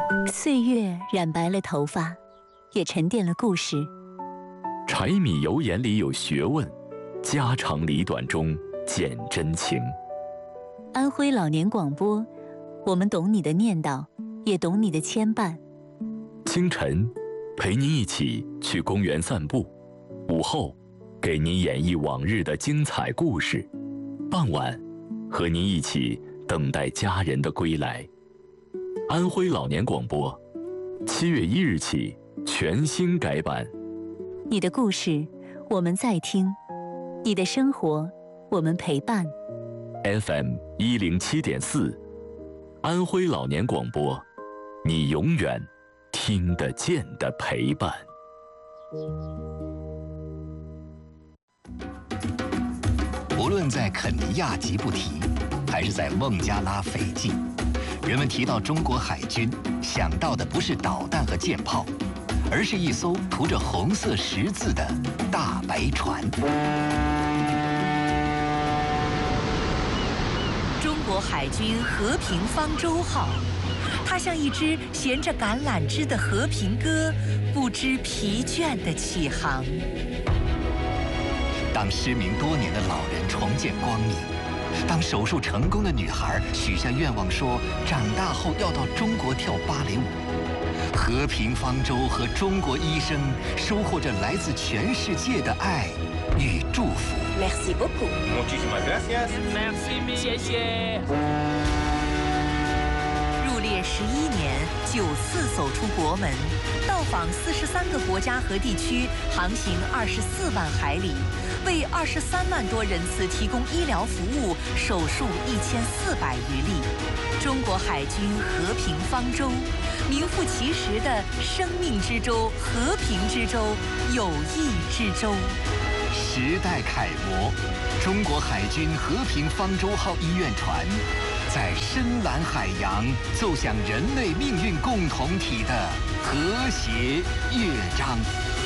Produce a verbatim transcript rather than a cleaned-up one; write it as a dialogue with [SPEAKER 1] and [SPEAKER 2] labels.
[SPEAKER 1] 岁月染白了头发，也沉淀了故事。
[SPEAKER 2] 柴米油盐里有学问，家长里短中见真情。
[SPEAKER 1] 安徽老年广播，我们懂你的念叨，也懂你的牵绊。
[SPEAKER 2] 清晨，陪您一起去公园散步；午后，给您演绎往日的精彩故事；傍晚，和您一起等待家人的归来。安徽老年广播，七月一日起全新改版。
[SPEAKER 1] 你的故事，我们在听；你的生活，我们陪伴。
[SPEAKER 2] F M 一零七点四，安徽老年广播，你永远听得见的陪伴。
[SPEAKER 3] 无论在肯尼亚吉布提，还是在孟加拉斐济，人们提到中国海军，想到的不是导弹和舰炮，而是一艘涂着红色十字的大白船。
[SPEAKER 4] 中国海军和平方舟号，它像一只衔着橄榄枝的和平鸽，不知疲倦地起航。
[SPEAKER 3] 当失明多年的老人重见光明，当手术成功的女孩许下愿望说长大后要到中国跳芭蕾舞，和平方舟和中国医生收获着来自全世界的爱与祝福。
[SPEAKER 5] Merci beaucoup.
[SPEAKER 6] Muchísimas gracias.
[SPEAKER 5] Merci, 谢谢。
[SPEAKER 4] 入列十一年，九次走出国门，到访四十三个国家和地区，航行二十四万海里，为二十三万多人次提供医疗服务，手术一千四百余例。中国海军和平方舟，名副其实的生命之舟、和平之舟、友谊之舟。
[SPEAKER 3] 时代楷模，中国海军和平方舟号医院船，在深蓝海洋奏响人类命运共同体的和谐乐章。